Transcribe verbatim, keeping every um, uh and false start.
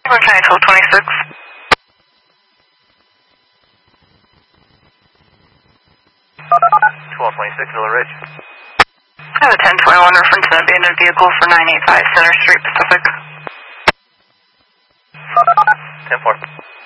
One County twelve twenty-six. twelve twenty-six, Villa Ridge. I have a ten twenty-one reference to an abandoned vehicle for nine eighty-five Center Street, Pacific. ten four.